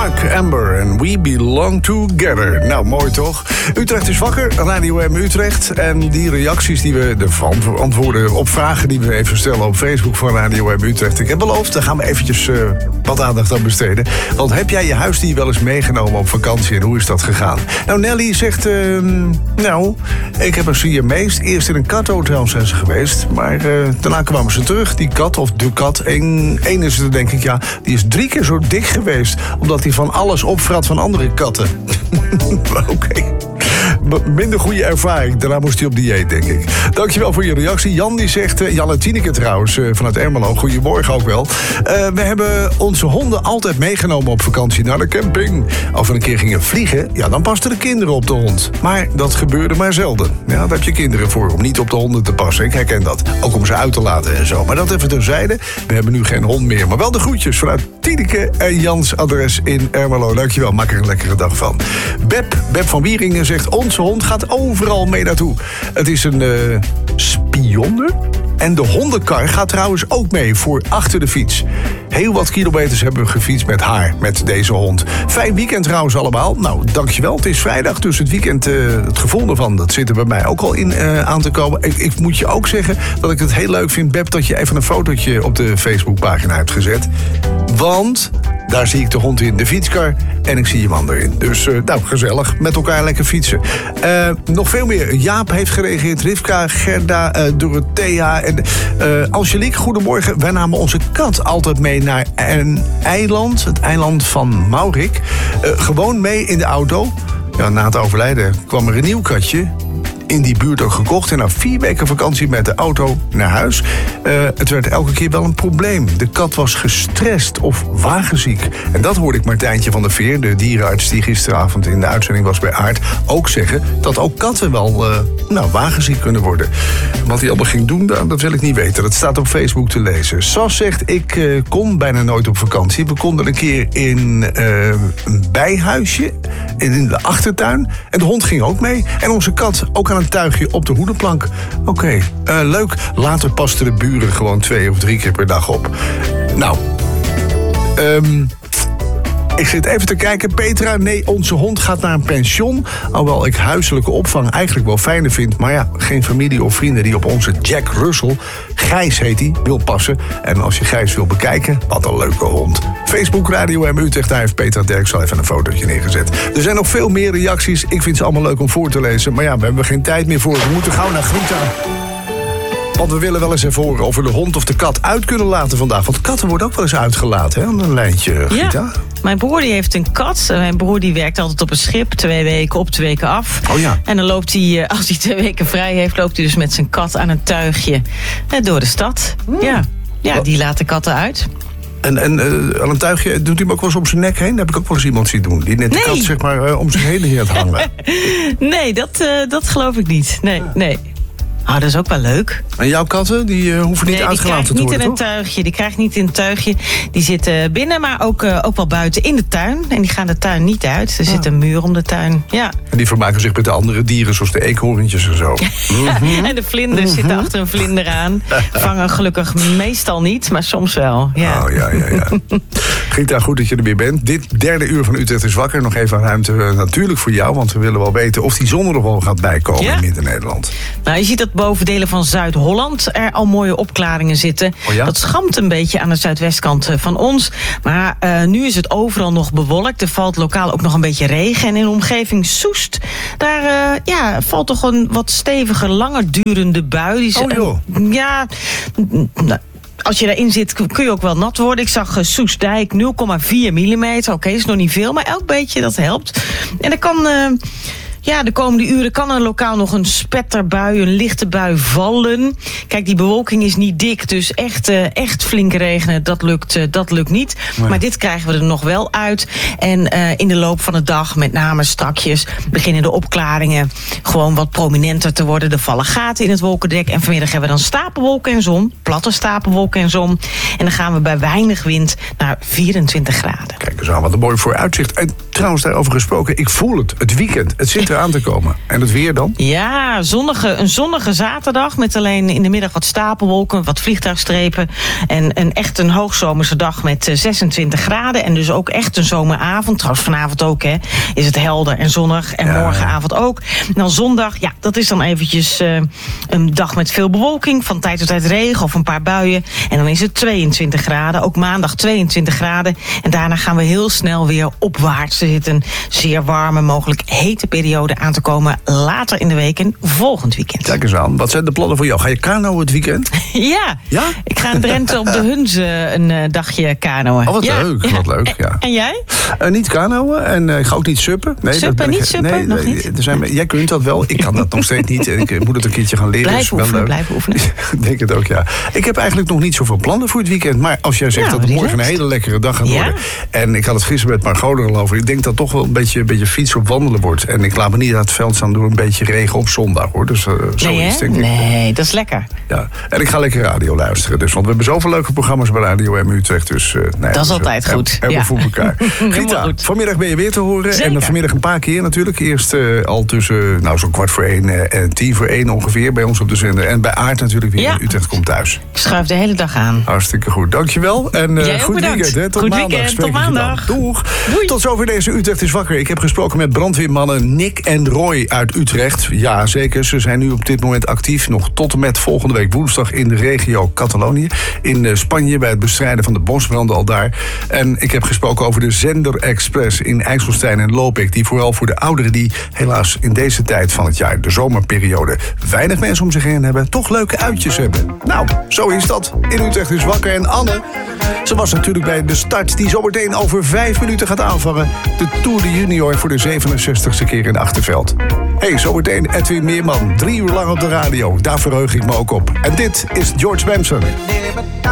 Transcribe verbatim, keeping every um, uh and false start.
Mark Amber en We Belong Together. Nou, mooi toch? Utrecht is wakker, Radio M Utrecht. En die reacties die we, de antwoorden op vragen die we even stellen op Facebook van Radio M Utrecht. Ik heb beloofd, daar gaan we eventjes uh, wat aandacht aan besteden. Want heb jij je huisdier wel eens meegenomen op vakantie en hoe is dat gegaan? Nou, Nelly zegt, uh, nou, ik heb een Siamees. Eerst in een kathotel zijn ze geweest, maar uh, daarna kwamen ze terug. Die kat, of de kat, één, één is er denk ik, ja, die is drie keer zo dik geweest, omdat hij van alles opvrat van andere katten. Oké. Okay. Minder goede ervaring. Daarna moest hij op dieet, denk ik. Dankjewel voor je reactie. Jan die zegt, uh, Jan en Tineke trouwens, uh, vanuit Ermelo. Goedemorgen ook wel. Uh, we hebben onze honden altijd meegenomen op vakantie naar de camping. Als we een keer gingen vliegen, ja, dan pasten de kinderen op de hond. Maar dat gebeurde maar zelden. Ja, daar heb je kinderen voor, om niet op de honden te passen. Ik herken dat. Ook om ze uit te laten en zo. Maar dat even terzijde. We hebben nu geen hond meer. Maar wel de groetjes vanuit Tineke en Jans adres in Ermelo. Dankjewel, maak er een lekkere dag van. Beb, Beb van Wieringen zegt, onze hond gaat overal mee naartoe. Het is een uh, spionne. En de hondenkar gaat trouwens ook mee voor achter de fiets. Heel wat kilometers hebben we gefietst met haar, met deze hond. Fijn weekend trouwens allemaal. Nou, dankjewel. Het is vrijdag, dus het weekend, uh, het gevoel ervan, dat zit er bij mij ook al in uh, aan te komen. Ik, ik moet je ook zeggen dat ik het heel leuk vind, Beb, dat je even een fotootje op de Facebookpagina hebt gezet. Want daar zie ik de hond in de fietskar en ik zie je man erin. Dus, uh, nou, gezellig. Met elkaar lekker fietsen. Uh, nog veel meer. Jaap heeft gereageerd. Rivka, Gerda, uh, Dorothea en uh, Angelique. Goedemorgen. Wij namen onze kat altijd mee naar een eiland. Het eiland van Maurik. Uh, gewoon mee in de auto. Ja, na het overlijden kwam er een nieuw katje in die buurt ook gekocht. En na vier weken vakantie met de auto naar huis. Uh, het werd elke keer wel een probleem. De kat was gestrest of wagenziek. En dat hoorde ik Martijntje van der Veer, de dierenarts die gisteravond in de uitzending was bij Aard, ook zeggen dat ook katten wel uh, nou, wagenziek kunnen worden. Wat hij allemaal ging doen, dat wil ik niet weten. Dat staat op Facebook te lezen. Sas zegt, ik uh, kon bijna nooit op vakantie. We konden een keer in uh, een bijhuisje in de achtertuin. En de hond ging ook mee. En onze kat ook aan een tuigje op de hoedenplank. Oké, okay. uh, leuk. Later pasten de buren gewoon twee of drie keer per dag op. Nou, um, ik zit even te kijken. Petra, nee, onze hond gaat naar een pension. Alhoewel ik huiselijke opvang eigenlijk wel fijner vind. Maar ja, geen familie of vrienden die op onze Jack Russell, Gijs heet hij, wil passen. En als je Gijs wil bekijken, wat een leuke hond. Facebook, Radio M Utrecht, daar heeft Petra Derks al even een fotootje neergezet. Er zijn nog veel meer reacties. Ik vind ze allemaal leuk om voor te lezen. Maar ja, we hebben geen tijd meer voor. We moeten gauw naar Greta. Want we willen wel eens even horen of we de hond of de kat uit kunnen laten vandaag. Want katten worden ook wel eens uitgelaten, hè? Aan een lijntje, Greta. Ja, mijn broer die heeft een kat. Mijn broer die werkt altijd op een schip. Twee weken op, twee weken af. Oh ja. En dan loopt hij, als hij twee weken vrij heeft, loopt hij dus met zijn kat aan een tuigje door de stad. Mm. Ja. ja, die laat de katten uit. En, en uh, aan een tuigje doet hij hem ook wel eens om zijn nek heen? Dat heb ik ook wel eens iemand zien doen. Die net nee. de kat zeg maar uh, om zich heen heen het hangen. nee, dat, uh, dat geloof ik niet. Nee, nee. Ah, dat is ook wel leuk. En jouw katten, die uh, hoeven niet nee, uitgelaten te worden, niet in een tuigje. Die krijgt niet in een tuigje. Die zitten binnen, maar ook, uh, ook wel buiten in de tuin. En die gaan de tuin niet uit. Er ah. zit een muur om de tuin. Ja. En die vermaken zich met de andere dieren, zoals de eekhoorntjes en zo. Mm-hmm. En de vlinders mm-hmm. zitten achter een vlinder aan. Vangen gelukkig meestal niet, maar soms wel. Ja. Oh, ja, ja, ja. Gita, goed dat je er weer bent. Dit derde uur van Utrecht is wakker. Nog even ruimte uh, natuurlijk voor jou, want we willen wel weten of die zon er nog wel gaat bijkomen ja? in Midden-Nederland. Nou, je ziet dat boven delen van Zuid-Holland er al mooie opklaringen zitten. Oh ja? Dat schamt een beetje aan de zuidwestkant van ons. Maar uh, nu is het overal nog bewolkt. Er valt lokaal ook nog een beetje regen. En in de omgeving Soest, daar uh, ja, valt toch een wat stevige, langer durende bui. Die oh joh. Uh, ja... Nou, als je daarin zit, kun je ook wel nat worden. Ik zag uh, Soestdijk nul komma vier millimeter. Oké, okay, is nog niet veel, maar elk beetje dat helpt. En er kan... Uh, Ja, de komende uren kan er lokaal nog een spetterbui, een lichte bui vallen. Kijk, die bewolking is niet dik, dus echt, uh, echt flink regenen, dat lukt, uh, dat lukt niet. Nee. Maar dit krijgen we er nog wel uit. En uh, in de loop van de dag, met name strakjes, beginnen de opklaringen gewoon wat prominenter te worden. Er vallen gaten in het wolkendek. En vanmiddag hebben we dan stapelwolken en zon, platte stapelwolken en zon. En dan gaan we bij weinig wind naar vierentwintig graden. Kijk eens aan, wat een mooi vooruitzicht. En trouwens, daarover gesproken, ik voel het, het weekend. Het zit zit eraan te komen. En het weer dan? Ja, zonnige, een zonnige zaterdag met alleen in de middag wat stapelwolken, wat vliegtuigstrepen. En een echt een hoogzomerse dag met zesentwintig graden. En dus ook echt een zomeravond. Trouwens, vanavond ook, hè. Is het helder en zonnig. En ja. morgenavond ook. En dan zondag, ja, dat is dan eventjes uh, een dag met veel bewolking. Van tijd tot tijd regen of een paar buien. En dan is het tweeëntwintig graden. Ook maandag tweeëntwintig graden. En daarna gaan we heel snel weer opwaarts. Er zit een zeer warme, mogelijk hete periode aan te komen later in de week en volgend weekend. Kijk eens aan. Wat zijn de plannen voor jou? Ga je kanoën het weekend? Ja. Ja? Ik ga in Drenthe op de Hunze een uh, dagje kanoën. Oh, wat ja. leuk. Wat leuk, ja. En, en jij? Uh, niet kanoën en uh, ik ga ook niet suppen. Nee, suppen, dat niet ik, suppen? Nee, nog nee, niet? Er zijn, jij kunt dat wel. Ik kan dat nog steeds niet. Ik moet het een keertje gaan leren. Blijven dus oefenen, blijven oefenen. Ik denk het ook, ja. Ik heb eigenlijk nog niet zoveel plannen voor het weekend. Maar als jij zegt nou, dat het morgen een hele lekkere dag gaat ja. worden. En ik had het gisteren met Margot er al over. Ik denk dat toch wel een beetje, een beetje fietsen op wandelen wordt. En ik laat me niet uit het veld staan door een beetje regen op zondag, hoor. Dus uh, zoiets nee, denk ik. Nee, dat is lekker. Ja. En ik ga lekker radio luisteren. Dus, want we hebben zoveel leuke programma's bij Radio M Utrecht. Dus, uh, nee, dat is dus, altijd uh, goed. Hebben we ja. voor elkaar. Gita, goed. Vanmiddag ben je weer te horen. Zeker. En dan vanmiddag een paar keer natuurlijk. Eerst uh, al tussen nou, zo'n kwart voor één uh, en tien voor één ongeveer bij ons op de zender. En bij Aard natuurlijk weer ja. in Utrecht komt thuis. Ik schuif de hele dag aan. Hartstikke goed. Dankjewel. En uh, goed bedankt. weekend. Hè. Tot goed maandag. Weekend. Tot maandag. Doeg. Doei. Tot zover deze Utrecht is wakker. Ik heb gesproken met brandweermannen Nick en Roy uit Utrecht. Ja, zeker. Ze zijn nu op dit moment actief. Nog tot en met volgende week woensdag in de regio Catalonië. In uh, Spanje bij het bestrijden van de bosbranden al daar. En ik heb gesproken over de Zender Express in IJsselstein en Lopik. Die vooral voor de ouderen die helaas in deze tijd van het jaar, de zomerperiode, weinig mensen om zich heen hebben, toch leuke uitjes hebben. Nou, zo is dat. In Utrecht is wakker. En Anne, ze was natuurlijk bij de start die zometeen over vijf minuten gaat aanvangen. De Tour de Junior voor de zevenenzestigste keer in Achterveld. Hé, hey, zometeen Edwin Meerman. Drie uur lang op de radio. Daar verheug ik me ook op. En dit is George Benson.